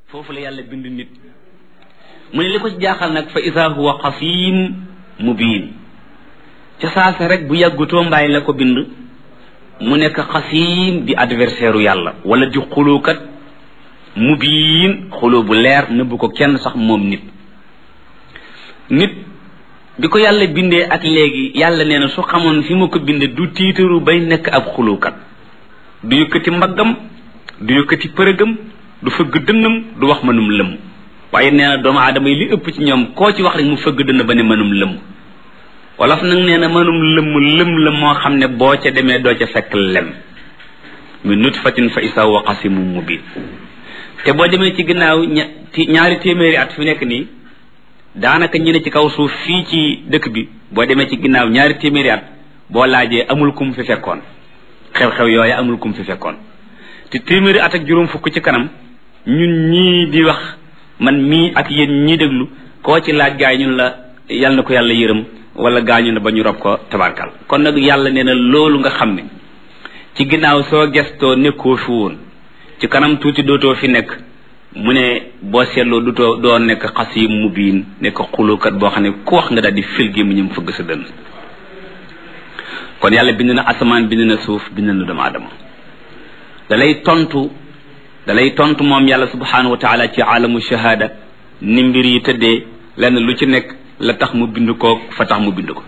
foofu la yàlla bind nit mu ne li ko ci jaaxal nag fa isa huwa xasim mubin ca saasa rek bu yàggutoo mbaay la ko bind mu nekk xasim di adversaire u yàlla wala di xulukat mubin xulu bu leer nëbbu ko kenn sax moom nit bi ko yàlla bindee ak léegi yàlla nee na su xamoon fi ma ko binde du tiitaru bay nekk ab xulukat du yëkkati mbaggam du yëkkati përëgam du fëgg dënnam du wax mënum lëm waaye nee na doomu aadama yi li ëpp ci ñoom koo ci wax rek mu fëgg dënn ba ne mënum lëm wolof nag nee na mënum lëm la moo xam ne boo ca demee doo ca fekk lem min nutfatin fa isa wa qasimun mubin te boo demee ci ginnaaw ñaari téeméeri at fi nekk nii daanaka ñu ne ci kaw suuf fii ci dëkk bi boo demee ci ginnaaw ñaari téeméeri at boo laajee amul kum fi fekkoon xew-xew yooyu amul kum fi fekkoon te téeméeri at ak juróom fukk ci kanam ñun ñii di wax man mii ak yéen ñii déglu koo ci laaj gaay ñun la yal na ko yàlla yërëm wala gaañu na ba ñu rob ko tabarkal kon nag yàlla nee na loolu nga xam ne ci ginnaaw soo gestoo nekkoo fi woon ci kanam tuuti dootoo fi nekk mu ne boo seetloo doo nekk xasim mubiin nekk xulukat boo xam ne ku wax nga daal di fil gi mu ñëm fëgg sa dënn kon yàlla bind na asamaan bind na suuf bind na doomu aadama dalay tontu moom yàlla subhanahu wa taala ci alamu shahada ni mbir yi tëddee lenn lu ci nekk la tax mu bind ko fa tax mu bind ko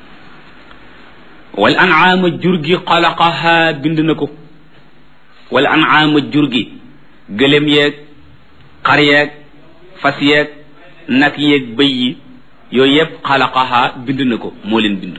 wal an'aama jur gi xalaqaha bind na ko wal an'aama jur gi gëléem yeeg xar yeeg fas yeeg nag yeeg bëy yi yooyu yëpp xalaqaha bind na ko moo leen bind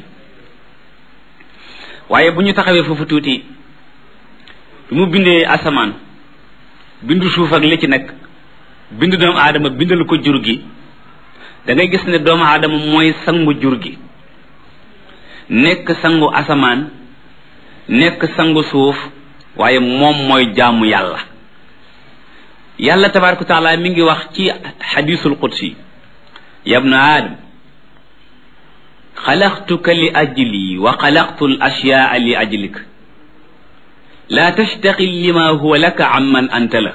waaye bu ñu taxawee foofu tuuti bi mu bindee asamaan bindu suuf ak li ci nekk bind doomu aadama bindal ko jur gi da ngay gis ne doomu aadama mooy sangu jur gi nekk sangu asamaan nekk sangu suuf waaye moom mooy jaamu yàlla tabaaraka wa taala mi ngi wax ci xadiisul qudsi yabna aadam xalaqtuka li ajli wa xalaqtu al ashyaa li ajlik laa tastaxil lima huwa laka amman anta la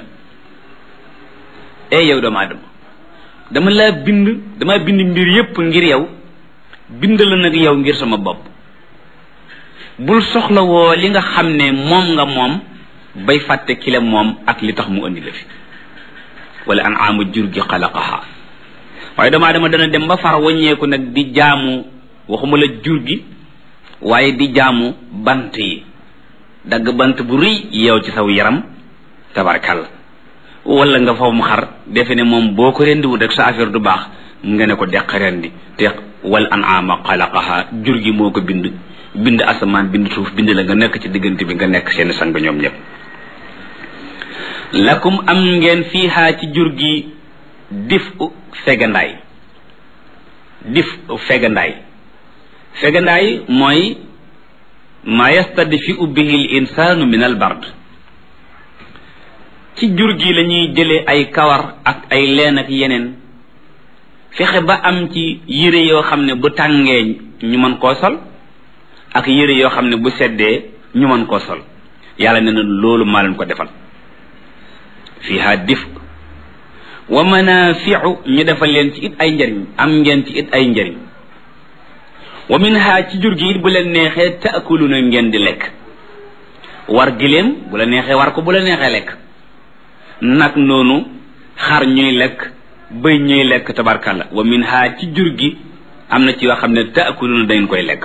yow doomu aadama dama bind mbir yépp ngir yow bind la nag yow ngir sama bopp bul soxlawoo li nga xam ne moom nga moom bay fàtte kile moom ak li tax mu andi la fi wala an'aamu jur gi xalaqaha waaye doomu aadama dana dem ba far waññeeku nag di jaamu waxuma la jur gi waaye di jaamu bant yi dagg bant bu rëy yow ci saw yaram tabarkal wala nga faw mu xar defe ne moom boo ko rendiwul rek sa affaire du baax nga ne ko deq rendi te wal an'aama xalaqaha jur gi moo ko bind asamaan bind suuf bind la nga nekk ci diggante bi nga nekk seen sang ñoom ñëpp lakum am ngeen fiihaa ci jur gi fegandaay mooy ma yastadfi'u bihi al insaanu min al bard ci jur gi la ñuy jëlee ay kawar ak ay leen ak yeneen fexe ba am ci yére yoo xam ne bu tàngee ñu mën koo sol ak yére yoo xam ne bu seddee ñu mën koo sol yàlla nee na loolu maa leen ko defal fiha dif wa manafi'u ñu defal leen ci it ay njariñ am ngeen ci it ay njariñ wa minha ci jur gi it bu leen neexee taakuluna ngeen di lekk war giléem bu la neexee war ko bu la neexee lekk nag noonu xar ñuy lekk bëy ñuy lekk tabarkalla wa minha ci jur gi am na ci yoo xam ne taakuluna dañ koy lekk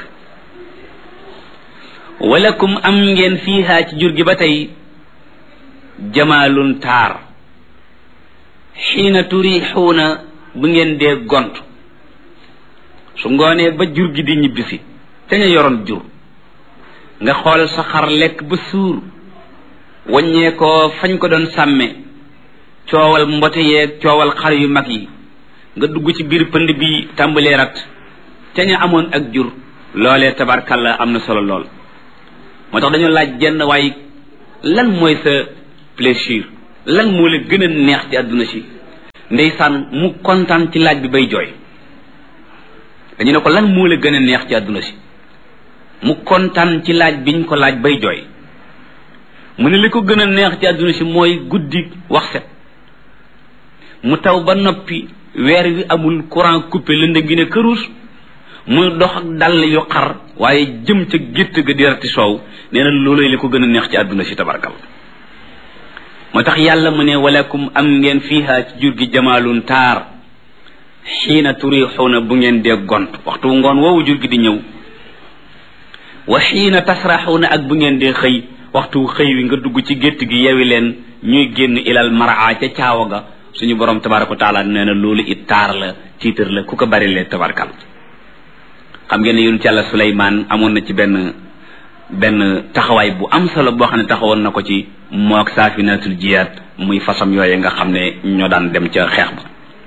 walakum am ngeen fiiha ci jur gi ba tey jamaalun taar xiina turixuuna bu ngeen dee gont su ngoonee ba jur gi di ñibbisi te ñu yoroon jur nga xool sa xar lekk ba suur waññee ko fañ ko doon sàmme coowal mbote yeeg coowal xar yu mag yi nga dugg ci biir pënd bi tàmbalee rat te ñu amoon ak jur loolee tabarkalla am na solo lool moo tax dañoo laaj jenn waaye lan mooy sa plaisir lan moo la gën a neex ci àdduna si ndeysaan mu kontaan ci laaj bi bay jooy dañu ne ko lan moo la gën a neex ci àdduna si mu kontaan ci laaj biñ ko laaj bay jooy mu ne li ko gën a neex ci àdduna si mooy guddi wax set mu taw ba noppi weer wi amul courant coupé lëndëm gi ne këruus muy dox ak dàll yu xar waaye jëm ca gétt ga di rati soow nee na loolooy li ko gën a neex ci àdduna si tabarkal moo tax yàlla mu ne walakum am ngeen fiiha ci jur gi jamaalun taar xiina turixuuna bu ngeen dee gont waxtu ngoon woowu jur gi di ñëw wa xiina tasraxuuna ak bu ngeen dee xëy waxtu xëy wi nga dugg ci gétt gi yewi leen ñuy génn ilal maraa ca caawa ga suñu borom tabaraka wa taala nee na loolu it taar la tiitar la ku ko bari lee tabarkal xam ngeen ne yonent yàlla Suleymaan amoon na ci benn taxawaay bu am solo boo xam ne taxawoon na ko ci mook saafinatul jiyaat muy fasam yooye nga xam ne ñoo daan dem ca xeex ba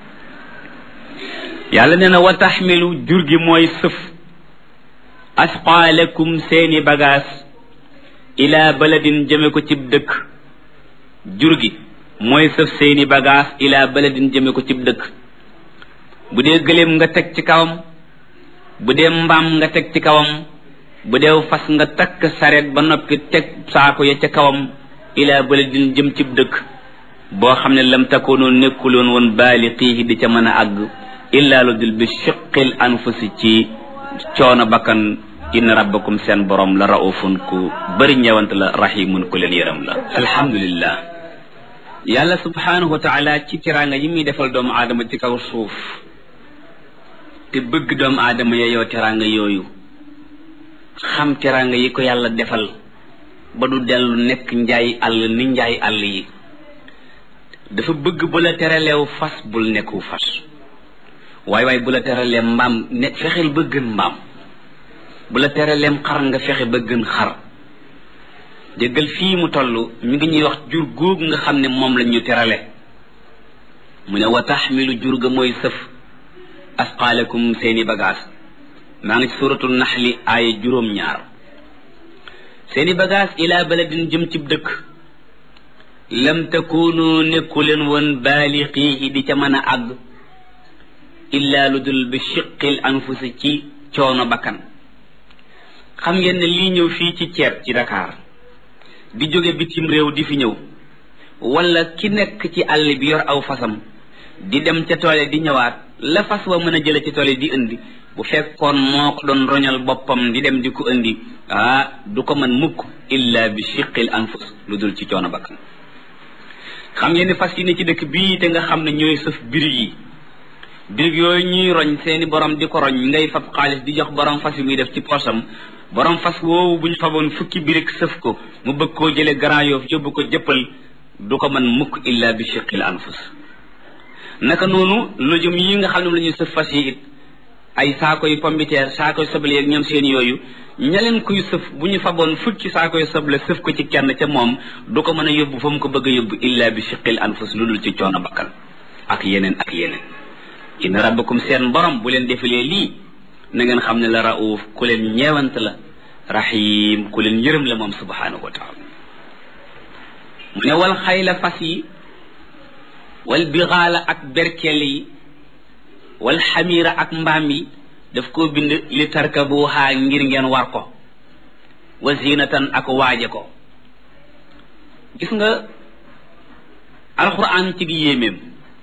yàlla nee na wa taxmilu jur gi mooy sëf asqaalakum seeni bagaas ila baladin jëme ko cib dëkk jur gi mooy sëf seeni bagaas ila baladin jëme ko cib dëkk bu dee gëléem nga teg ci kawam bu dee mbaam nga teg ci kawam bu dee fas nga takk sareet ba noppi teg saako ya ca kawam ila baladin jëm cib dëkk boo xam ne lam takoonoo nekkuloon woon baaliqiihi di ca mën a àgg illaa lu dul bi shiqqil anfusi ci coono bakkan inna rabbakum seen borom la raufun ku bëri ñëwant la rahimun ku leen yërëm la alhamdulillah yàlla subhanahu wa taala ci teraanga yi muy defal doomu aadama ci kaw suuf te bëgg doomu aadama yeyoo teraanga yooyu xam teraanga yi ko yàlla defal ba du dellu nekk njaay àll ni njaay àll yi dafa bëgg bu la teraleew fas bul nekku fas waaye bu la teralee mbaam ne fexeel ba gën mbaam bu la teraleem xar nga fexe ba gën xar déggal fii mu toll mi ngi ñuy wax jur góog nga xam ne moom lañ ñu terale mu ne wa taxmilu jur ga mooy sëf asqaalakum seeni bagaas maa ngi ci suratul naxli aaya 9 seeni bagaas ila baladin jëm cib dëkk lam takunu nekku leen woon baaliqiihi di ca mën a àgg illa lu dul bi shiqqil anfusi ci coono bakkan xam ngeen ne lii ñëw fii ci ceeb ci Dakar di jóge bitim réew di fi ñëw wala ki nekk ci àll bi yor aw fasam di dem ca toole di ñëwaat la fas wa mën a jële ci toole di indi bu fekkoon moo ko doon roñal boppam di dem di ko indi du ko mën mukk illa bi shiqqil anfus lu dul ci coono bakkan xam ngeen ne fas yi ne ci dëkk bii te nga xam ne ñooy sëf birig yooyu ñuy roñ seeni borom di ko roñ ngay fab xaalis di jox borom fas yi muy def ci poosam borom fas woowu bu ñu faboon fukki birig sëf ko mu bëgg koo jële Grand Yoff yóbbu ko jëppal du ko mën mukk illa bi shiqqil anfus naka noonu lujum yi nga xam ne la ñuy sëf fas yi it ay saakoy pombiteer saakoy soble yeeg ñoom seen yooyu ña leen kuy sëf bu ñu faboon fukki saakoy soble sëf ko ci kenn ca moom du ko mën a yóbbu fa mu ko bëgg a yóbbu illa bi shiqqil anfus lu dul ci coono bakkan ak yeneen inna rabbakum seen borom bu leen defalee lii na ngeen xam ne la rauf ku leen ñeewant la rahim ku leen yërëm la moom subhanahu wa taala mu ne wal xayla fas yi wal bigaala ak berkeel yi wal xamiira ak mbaam yi daf koo bind li tarkabuha ngir ngeen war ko wa zinatan ak waaje ko gis nga alquran ci gi yéeméem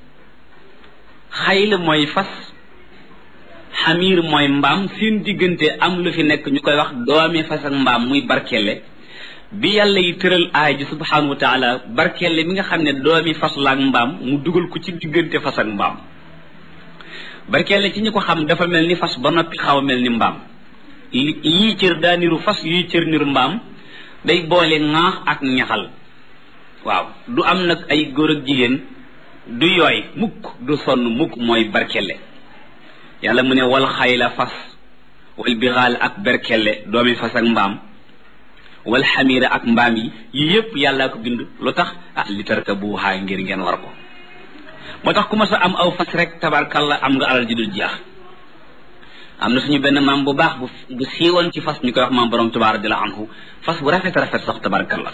xayl mooy fas xamiir mooy mbaam seen diggante am lu fi nekk ñu koy wax doomi fas ak mbaam muy barkelle bi yàlla yi tëral aay ji subhanahu wa taala barkelle mi nga xam ne doomi fas la ak mbaam mu dugal ko ci diggante fas ak mbaam barkelle ci ñi ko xam dafa mel ni fas ba noppi xaw a mel ni mbaam yii cër daa niru fas yii cër niru mbaam day boole ŋaax ak ñaxal waaw du am nag ay góor ak jigéen du yooy mukk du sonn mukk mooy barkelle yàlla mu ne wal xayla fas wal bixaal ak berkelle doomi fas ak mbaam wal xamiira ak mbaam yi yépp yàllaa ko bind lu tax li tarkabuha ngir ngeen war ko moo tax ku ma sa am aw fas rek tabarkalla am nga alal ji dul jeex am na suñu benn maam bu baax bu siiwoon ci fas ñu koy wax maam borom Tuubaa radiyallaahu anhu fas bu rafet sax tabarkalla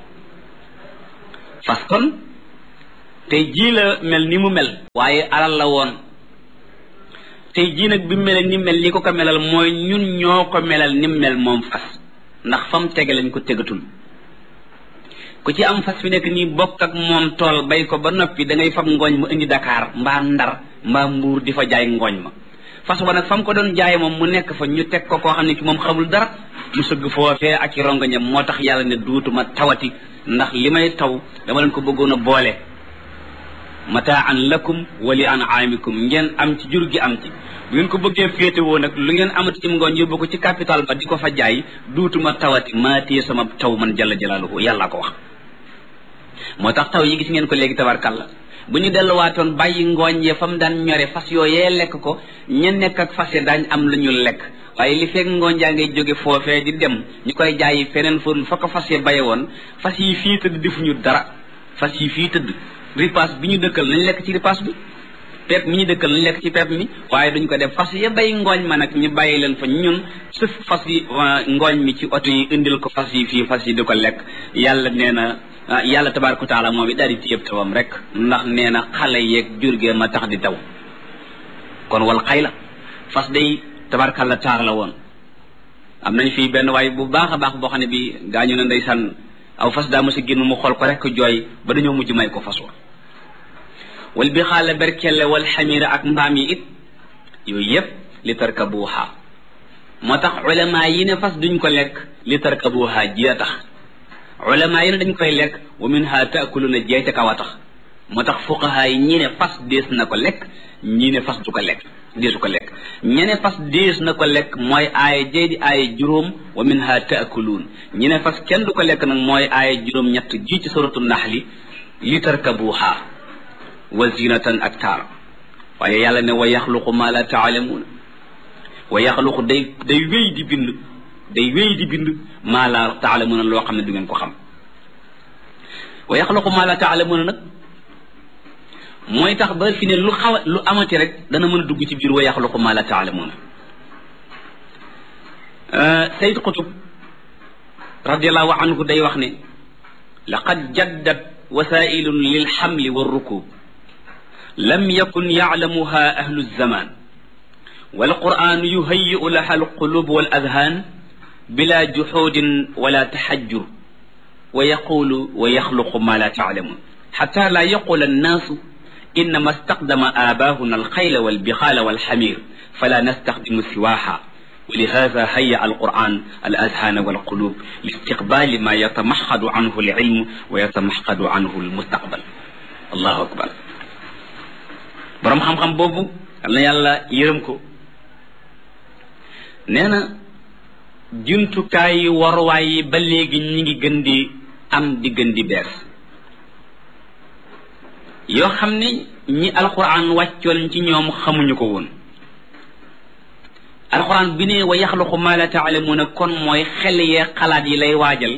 fas kon tey jii la mel ni mu mel waaye alal la woon tey jii nag bi mel ni mel li ko melal mooy ñun ñoo ko melal ni mel moom fas ndax fam tege lañ ko tegatul ku ci am fas fi nekk nii bokk ak moom tool bay ko ba noppi da ngay fab ngooñ ma indi Dakar mbaa Ndar mbaa Mbuur di fa jaay ngooñ ma fas wa nag fa mu ko doon jaay moom mu nekk fa ñu teg ko koo xam ne ci moom xamul dara mu sëgg foofee ak i rongañam moo tax yàlla ne duutuma tawati ndax li may taw dama leen ko bëggoon a boole mataan lakum wa li an'amikum ngeen am ci jur gi am ci bu ngeen ko bëggee féetewoo nag lu ngeen amati ci ngooñ yóbbu ko ci capital ba di ko fa jaay duutuma tawati maa téye sama taw man jalla jalaaluhu yàllaa ko wax moo tax taw yi gis ngeen ko léegi tabarkalla bu ñu delluwaatoon bàyyi ngooñ ya fa mu daan ñore fas yooyee lekk ko ña nekk ak fas ya daañ am lu ñu lekk waaye li fekk ngooñ jaa ngay jóge foofee di dem ñu koy jaayi feneen furul fa ko fas ya baye woon fas yi fii tëdd defuñu dara fas yi fii tëdd ripaas bi ñu dëkkal nañ lekk ci ripaas bi pepp mi ñu dëkkal nañ lekk ci pepp mi waaye duñ ko def fas ya bay ngooñ ma nag ñu bàyyi leen fa ñun sëf fas yi ngooñ mi ci oto yi indil ko fas yi fii fas yi di ko lekk yàlla nee na yàlla tabaaraka taala moom it daal di téyeb tawam rek ndax nee na xale yeeg jur gee ma tax di taw kon wal xay la fas day tabaarkalla taar la woon am nañ fii benn waay bu baax a baax boo xam ne bi gaañu na ndeysaan aw fas daa mos a génn mu xool ko rek jooy ba dañoo mujj may ko fas wa wal bi xaala berkelle wal xamira ak mbaam yi it yooyu yëpp li tarkabuha moo tax ulama yi ne fas duñ ko lekk li tarkabuha ji a tax ulama yi ne dañ koy lekk wa minha taakuluna jeey ca kaw a tax moo tax fuqaha yi ñi ne fas dees na ko lekk ñi ne fas du ko lekk deesu ko lekk ñi ne fas dees na ko lekk mooy aaya jey di aaya juróom wa minha taakuluun ñi ne fas kenn du ko lekk nag mooy aaya juróom ñett ji ci suratu naxli li tarkabuha wa zinatan ak taar waaye yàlla ne wa yaxluqu ma la taalamuuna wa yaxluqu day wéy di bind maa la taalamuuna loo xam ne du ngeen ko xam wa yaxluqu maa la taalamuuna nag mooy tax ba fi ne lu amati rek dana mën a dugg ci biir wa yaxluqu maa la taalamuuna Sayyid Qutb radiallahu anhu day wax ne laqad jaddat wasailun lil xamli wa rukub lam yakun yaclamuha ahlu zaman والقرآن يهيئ لها القلوب والأذهان بلا جحود ولا تحجر ويقول ويخلق ما لا تعلمون حتى لا يقول الناس إنما استخدم آباؤنا الخيل والبخال والحمير فلا نستخدم سواها ولهذا هيأ القرآن الأذهان والقلوب لاستقبال ما يتمحض عنه العلم ويتمحض عنه المستقبل الله أكبر برام خم بوبو يلا يرمكو nee na jumtukaay yi waruwaay yi ba léegi ñi ngi gën di am di gën di bees yoo xam ne ñi alquran wàccoon ci ñoom xamuñu ko woon alquran bi ne wa yaxluqu ma la taalamuuna kon mooy xel yee xalaat yi lay waajal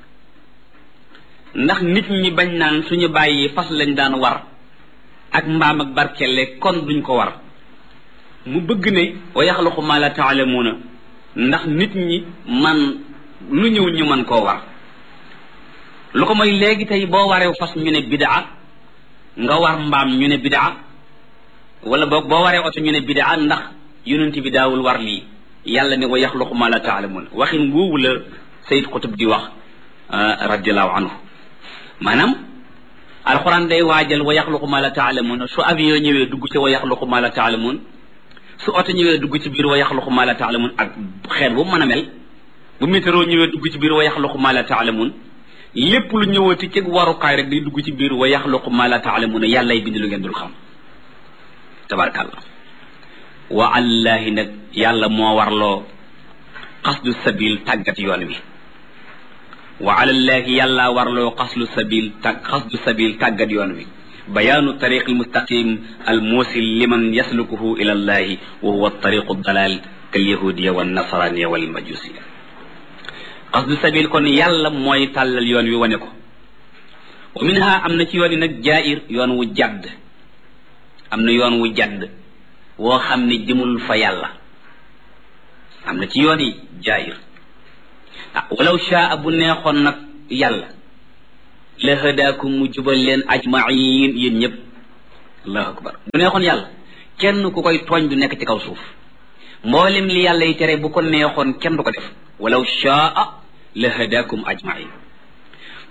ndax nit ñi bañ naan suñu bàyyi fas lañ daan war ak mbaam ak barkelle kon duñ ko war mu bëgg ne wa yaxluqu ma la taalamuuna ndax nit ñi man lu ñëw ñu man koo war lu ko mooy léegi tey boo waree fas ñu ne bidaa nga war mbaam ñu ne bidaa wala boog boo waree oto ñu ne bidaa ndax yonent bi daawul war lii yàlla ne wa yaxluqu ma la taalamuuna waxin woowu la Sayyid Qutb di wax radiallahu anhu maanaam alquran day waajal wa yaxluqu ma la taalamuuna su avion ñëwee dugg ci wa yaxluqu ma la taalamuun su oto ñëwee dugg ci biir wa yaxluqu ma la taalamun ak xeet bu mën a mel bu météro ñëwee dugg ci biir wa yaxluqu ma la taalamun lépp lu ñëwati ci warukaay rek day dugg ci biir wa yaxluqu ma la taalamun yàllay bind lu ngeen dul xam tabarkàllah wa allahi nag yàlla moo warloo qasdu sabil tàggat yoon wi wa alallahi yàlla warloo qasdu sabil tàggat yoon wi بيان الطريق المستقيم الموصل لمن يسلكه إلى الله وهو الطريق الضلال كاليهودية والنصرانية والمجوسية قصد السبيل كون يالا موي تالال يون وي ونيكو ومنها امنا تي يوني نك جائر يون و جاد امنا يون و جاد wo xamni jëmul fa yàlla amna ci yoon yi jaayir walaw shaa bu neexoon nag yàlla la hadakum mu jubal leen ajmain yéen ñëpp allahu akbar bu neexoon yàlla kenn ku koy tooñ du nekk ci kaw suuf mboolem li yàlla yi tere bu ko neexoon kenn du ko def walaw shaa la hadakum ajmain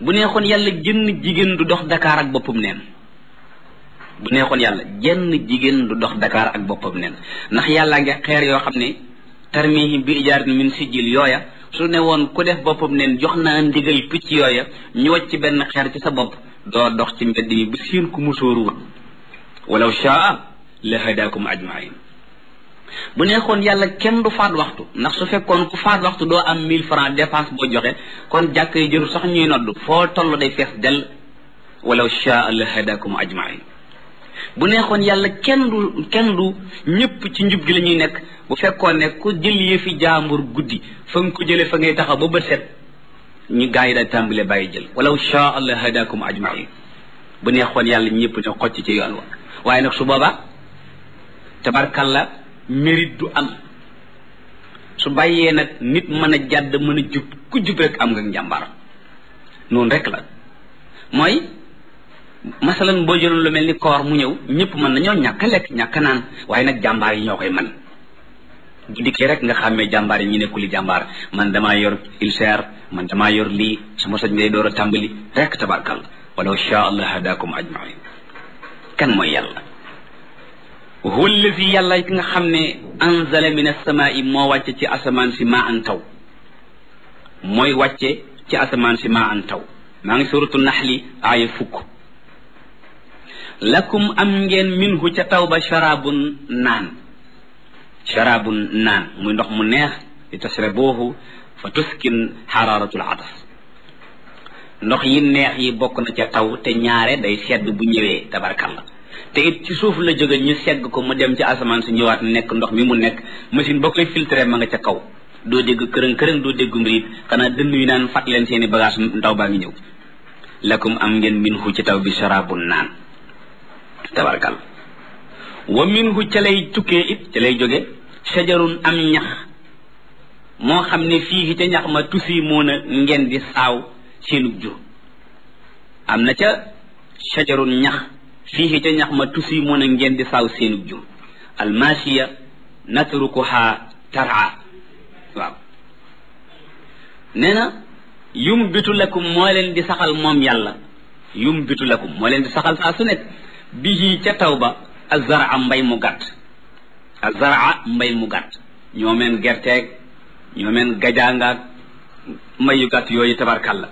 bu neexoon yàlla jënn jigéen du dox Dakar ak boppam neen bu neexoon yàlla jenn jigéen du dox Dakar ak boppam neen ndax yàllaa ngi xeer yoo xam ne tarmihi bi ijaaratin min sijil yooya su ne woon ku def boppam neen jox naa ndigal picc yooya ñu wacc benn xeer ci sa bopp doo dox ci mbedd mi bu seen ku musóoruwul walaw shaa la hadakum ajmain bu neexoon yàlla kenn du faat waxtu ndax su fekkoon ku faat waxtu doo am 1000 francs dépense boo joxe kon jàkk yi jëru sax ñuy nodd foo toll day fees del walaw shaa la hadakum ajmain bu neexoon yàlla kenn du ñëpp ci njub gi la ñuy nekk bu fekkoon ne ku jël yëfi jaambur guddi fa nga ko jële fa ngay taxaw ba bët set ñu gaa yi daal tàmbale bàyyi jël walaw shaa la hadakum ajmain bu neexoon yàlla ñëpp ne xocc ci yoon wa waaye nag su boobaa tabarkalla mérite du am su bàyyee nag nit mën a jàdd mën a jub ku jub rek am nga njàmbaar noonu rek la mooy masalan boo jëloon lu mel ni koor mu ñëw ñëpp mën nañoo ñàkk lekk ñàkk naan waaye nag jàmbaar yi ñoo koy man bu dikkee rek nga xàmmee jàmbaar yi ñu nekkuli jàmbaar man damaa yor ulcère man damaa yor lii sama soj ngay door a tàmbali rek tabarkalla walaw shaa allah hadakum ajmain kan mooy yàlla huwa allazi yàlla ki nga xam ne anzala min as-samaa'i moo wàcce ci asamaan si maa an taw mooy wàcce ci asamaan si maa an taw maa ngi suratu naxli aaya 10 lakum am ngeen minhu ca taw ba sharabun naan muy ndox mu neex li tasrabuhu fa tuskin xaraaratul atas ndox yi neex yi bokk na ca taw te ñaare day sedd bu ñëwee tabarkalla te it ci suuf la jóge ñu segg ko mu dem ci asamaan si ñëwaat nekk ndox mi mu nekk machine boo koy filtré ma nga ca kaw doo dégg kërëng doo dégg mbirit xanaa dënn yu naan fat leen seeni bagage ndaw baa ngi ñëw lakum am ngeen minhu ci taw bi sharabun naan tabarkal wa minhu ca lay tukkee it ca lay jóge shajarun am ñax moo xam ne fii ca ñax ma tusi moo na ngeen di saaw seenug jur am na ca shajarun ñax fii ca ñax ma tusi moo na ngeen di saaw seenug jur almasiya natrukuha tara waaw nee na yumbitu lakum moo leen di saxal moom yàlla yumbitu lakum moo leen di saxal saa su nekk bihi ca taw ba azara mbay mu gàtt azara mbay mu gàtt ñoo meen gerteeg ñoo meen gajaangaak mbay yu gàtt yooyu tabarkalla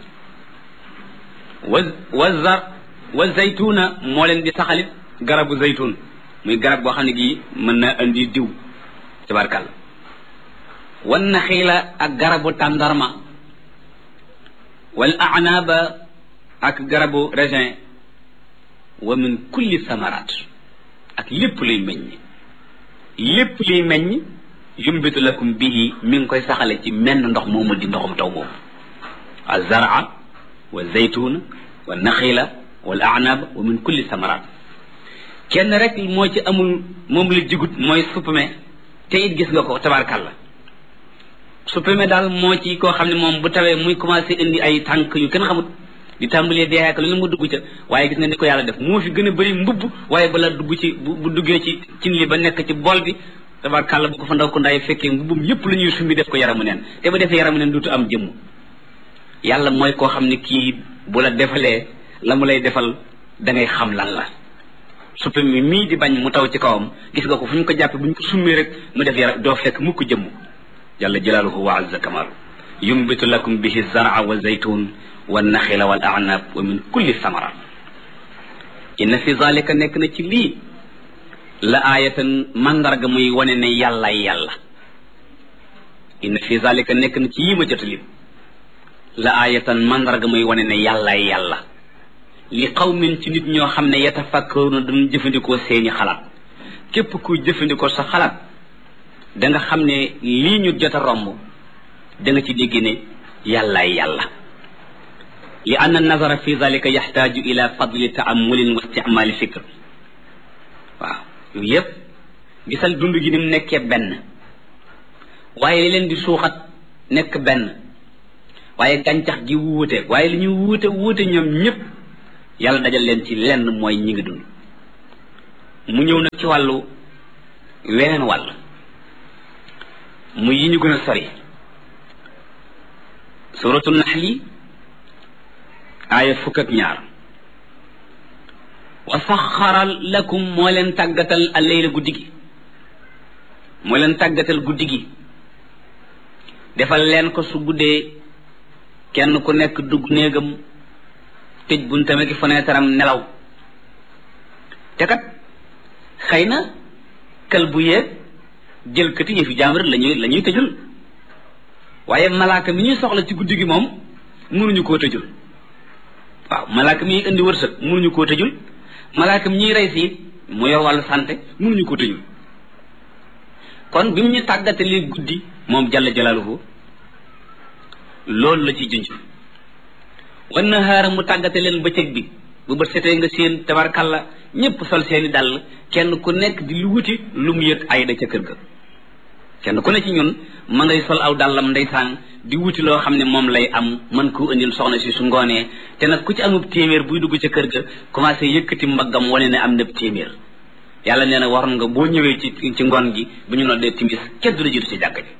wa zaytuna moo leen di saxalit garabu zaytun muy garab boo xam ne gi mën na andi diw tabarkalla wan naxiila ak garabu tàndarma wal a'naba ak garabu raisin wa min kulli samarat ak lépp luy meññ yumbitu lakum bihi mi ngi koy saxale ci menn ndox moomu di ndoxum taw moomu azraa wa zaytuna wa naxiila wal a'naba wa min kulli samarat kenn rek moo ci amul moom la jigut mooy suppame te it gis nga ko tabarkalla suppame daal moo ci koo xam ne moom bu tawee muy commencé indi ay tànk yu kenn xamut di tàmbalee dee ak lu ne mu dugg ca waaye gis nga ni ko yàlla def moo fi gën a bëri mbubb waaye bala dugg ci bu duggee ci cin li ba nekk ci bool bi tabarkàlla bu ko fa ndaw ko ndaay fekkee mbubbum yépp la ñuy sumbi def ko yaramu neen te ba defee yaramu neen duutu am jëmm yàlla mooy koo xam ne kii bu la defalee la mu lay defal da ngay xam lan la suppame mii di bañ mu taw ci kawam gis nga ko fu ñu ko jàppe bu ñu ko summee rek mu def yaram doo fekk mukk jëmm jalla jalaaluhu wa azza kamalu yumbitu lakum bihi zar'a wa zaytun wa naxila wal a'nab wa min kulli samara inna fi zalika nekk na ci lii la aayatan mandarga muy wane ne yàlla inna fi zalika nekk na ci yii ma jot lim la aayatan mandarga muy wane ne yàlla li qawmin ci nit ñoo xam ne yatafakkaruna dañu jëfandikoo seeni xalaat képp kuy jëfandikoo sa xalaat da nga xam ne lii ñu jot a romb da nga ci dégg ne yàlla li anna nazara fi zalika yaxtaaju ila fadli taamulin wa isticmaali fikr waaw yooyu yëpp gisal dund gi ni mu nekkee benn waaye li leen di suuxat nekk benn waaye gàncax gi wuute waaye li ñu wuute ñoom ñëpp yàlla dajal leen ci lenn mooy ñi ngi dund mu ñëw nag ci wàllu weneen wàll muy yi ñu gën a sori suratu naxli aaya fukk ak ñaar wa saxara lakum moo leen tàggatal alleyla guddi gi moo leen tàggatal guddi gi defal leen ko su guddee kenn ku nekk dugg néegam tëj buntam ak fenêtre am nelaw te kat xëy na kël bu yeeg jël kati yëfi jaambur la ñuy tëjul waaye malaaka mi ñuy soxla ci guddi gi moom mënuñu koo tëjul waaw malaaka mi indi wërsëg mënuñu koo tëjul malaaka mi ñuy rey si mu yor wàllu santé mënuñu koo tëjul kon bi mu ñu tàggatalee guddi moom jalla jalaaluhu loolu la ci junj wan nahaara mu tàggate leen bëccëg bi bu bët setee nga seen tabarkalla ñëpp sol seeni dàll kenn ku nekk di lu wuti lu mu yëg ayda ca kër ga kenn ku ne ci ñun ma ngay sol aw dàllam ndeysaan di wuti loo xam ne moom lay am mën koo indil soxna si su ngoonee te nag ku ci amub téeméer buy dugg ca kër ga commencé yëkkati mbaggam wane ne am na téeméer yàlla nee na waroon nga boo ñëwee ci ngoon gi bu ñu noddee timis kenn du la jiitu ci jàkk ji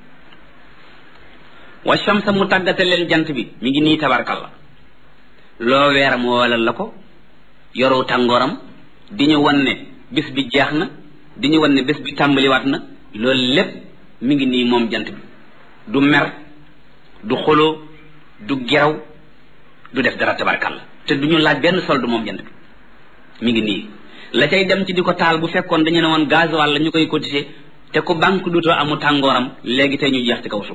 wa shamsa mu tàggate leen jant bi mi ngi nii tabarkalla loo weeram woolal la ko yoru tàngooram di ñu wan ne bés bi jeex na di ñu wan ne bés bi tàmbaliwaat na loolu lépp mi ngi nii moom jant bi du mer du xoloo du geraw du def dara tabarkalla te du ñu laaj benn soldu moom jant bi mi ngi nii la cay dem ci di ko taal bu fekkoon dañu ne woon gasoil la ñu koy cotiser te ku banque dutoo amu tàngooram léegi tey ñu jeex ci kaw suuf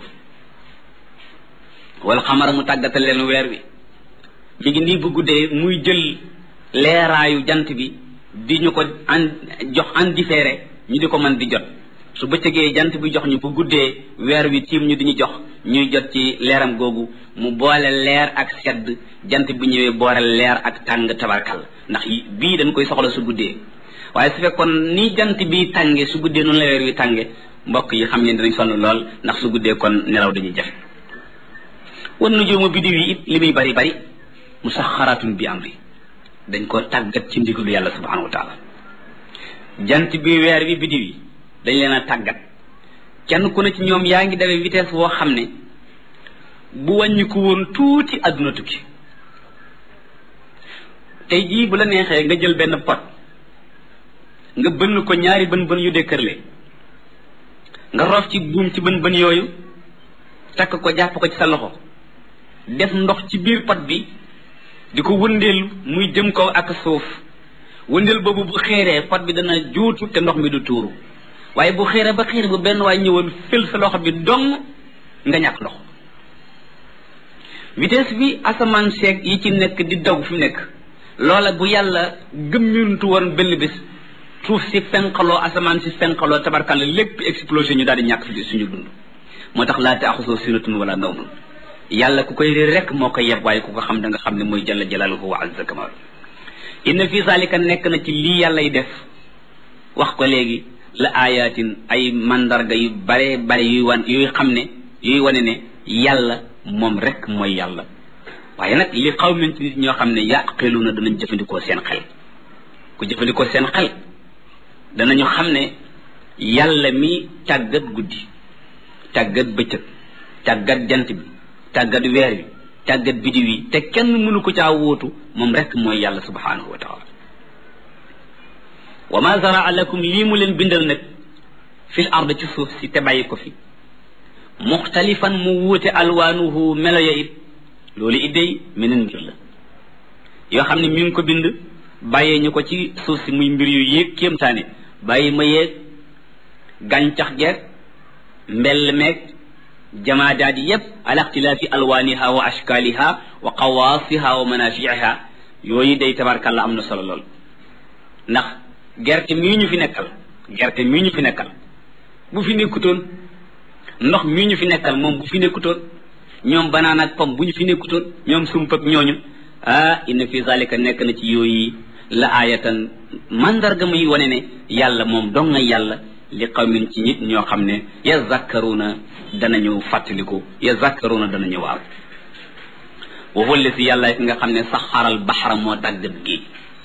wal xamara mu tàggatal leen weer wi mi ngi nii bu guddee muy jël leeraayu jant bi di ñu ko jox en différé ñu di ko mën di jot su bëccëgee jant bi jox ñu bu guddee weer wi tiim ñu di ñu jox ñuy jot ci leeram googu mu boole leer ak sedd jant bi ñëwee boole leer ak tàng tabarkal ndax bii dañ koy soxla su guddee waaye su fekkoon ni jant bi tànge su guddee noonu la weer wi tànge mbokk yi xam ngeen dinañ sonn lool ndax su guddee kon nelaw dañuy jafe wan nujuumu biddiw yi it li muy bari bari musaxaratun bi amri dañ ko tàggat ci ndigalu yàlla subhanahu wa taala jant bi weer bi biddiw yi dañ leen a tàggat kenn ku ne ci ñoom yaa ngi dawee vitesse boo xam ne bu wàññi ko woon tuuti adduna tukki tey jii bu la neexee nga jël benn pot nga bënn ko ñaari bën yu dékkërle nga roof ci buum ci bën yooyu takk ko jàpp ko ci sa loxo def ndox ci biir pot bi di ko wëndeel muy jëm kaw ak suuf wëndeel boobu bu xeeree pot bi dana juutu te ndox mi du tuuru waaye bu xeeree ba xeer bu benn waay ñëwoon fël sa loxo bi dong nga ñàkk ndox vitesse bi asamaan seeg yi ci nekk di daw fi mu nekk loola bu yàlla gëmmintu woon benn bis suuf si fenqaloo asamaan si fenqaloo tabarkalla lépp explosé ñu daal di ñàkk fi suñu dund moo tax laa taaxusoo sinatun wala nawmun yàlla ku koy réer rek moo koy yeb waaye ku ko xam da nga xam ne mooy jalla jalaaluhu wa azza kamal inna fi zalika nekk na ci lii yàllay def wax ko léegi la ayatin ay mandarga yu bare bare yuy xam ne yuy wane ne yàlla moom rek mooy yàlla waaye nag li xaw min ci nit ñoo xam ne yaqiluuna danañ jëfandikoo seen xel ku jëfandikoo seen xel danañu xam ne yàlla mi tàggat guddi tàggat bëccëg tàggat jant bi tàggat weer wi tàggat bidiw yi te kenn mënu ko caa wóotu moom rek mooy yàlla subhanahu wa taala wa ma zaraa lakum lii mu leen bindal nag fil ard ci suuf si te bàyyi ko fi muxtalifan mu wuute alwaanuhu melo ya it loolu idday meneen mbir la yoo xam ne mi ngi ko bind bàyyee ñu ko ci suuf si muy mbir yu yéeg kéemtaane bàyyi ma yeeg gàncax geeg mbell meeg jamaadaat yépp ala ixtilaafi alwaaniha wa ashkaaliha wa qawaasiha wa manafiiha yooyu day tabarkàlla am na solo lool ndax gerte mii ñu fi nekkal bu fi nekkutoon ndox mii ñu fi nekkal moom bu fi nekkutoon ñoom banaan ak pom bu ñu fi nekkutoon ñoom sump ak ñooñu inna fi zalika nekk na ci yooyu la aayatan mandarga muy wane ne yàlla moom dong nga yàlla li qawmin ci nit ñoo xam ne yazakkaruna danañu fàttaliku yazakkaruna danañu waaw wa huwa allati yàlla ki nga xam ne saxaral baxara moo tàggat géej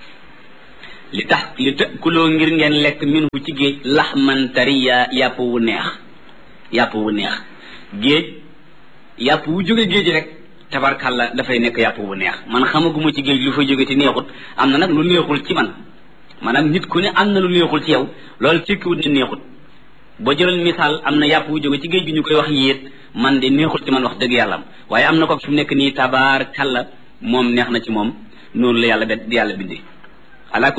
li tëkkuloo ngir ngeen lekk minhu ci géej laxman tariya yàpp wu neex géej yàpp wu jóge géej rek tabarkàlla dafay nekk yàpp bu neex man xamaguma ci géej lu fa jóge te neexut am na nag lu neexul ci man maanaam nit ku ne am na lu neexul ci yow loolu tekkiwut ne neexut boo jëloon misaal am na yàpp bu jóge ci géej gi ñu koy wax yéet man de neexul ci man wax dëgg yàlla am waaye am na ko fi mu nekk nii tabarkàlla moom neex na ci moom noonu la yàlla bindee ala